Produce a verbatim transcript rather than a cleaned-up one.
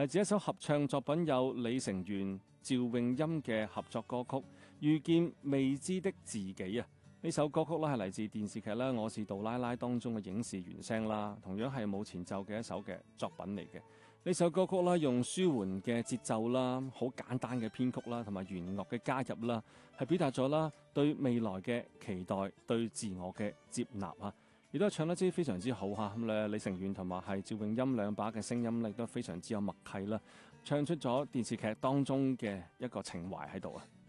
嚟自一首合唱作品，有李成員、趙詠音嘅合作歌曲《遇見未知的自己》啊！呢首歌曲咧係嚟自電視劇咧《我是杜拉拉》當中嘅影視原聲啦，同樣係冇前奏嘅一首嘅作品嚟嘅。呢首歌曲啦，用舒緩嘅節奏啦，好簡單嘅編曲啦，同埋弦樂嘅加入啦，係表達咗啦對未來嘅期待，對自我嘅接納啊！亦都唱得之非常之好嚇，咁咧李成員同埋係趙詠音兩把嘅聲音力都非常之有默契啦，唱出咗電視劇當中嘅一個情懷喺度啊！